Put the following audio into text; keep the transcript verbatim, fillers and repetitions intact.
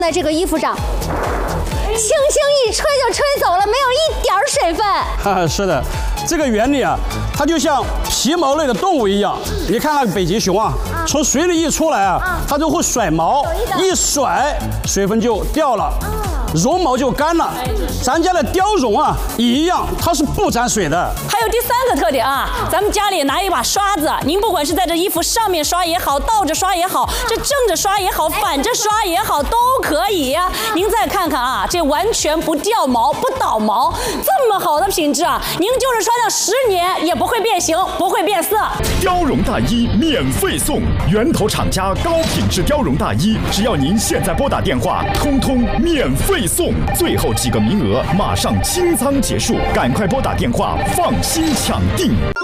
在这个衣服上，轻轻一吹就吹走了，没有一点水分。 哈，是的，这个原理啊，它就像皮毛类的动物一样。你看那个北极熊啊，啊从水里一出来啊，啊它就会甩毛，一甩水分就掉了。啊绒毛就干了，咱家的貂绒啊也一样，它是不沾水的。 还有第三个特点啊，咱们家里拿一把刷子，您不管是在这衣服上面刷也好，倒着刷也好，这正着刷也好，反着刷也好，都可以呀。您再看看啊，这完全不掉毛、不倒毛，这么好的品质啊，您就是穿上十年也不会变形、不会变色。 貂绒大衣免费送，源头厂家高品质貂绒大衣，只要您现在拨打电话，通通免费送，最后几个名额马上清仓结束，赶快拨打电话，放心抢订。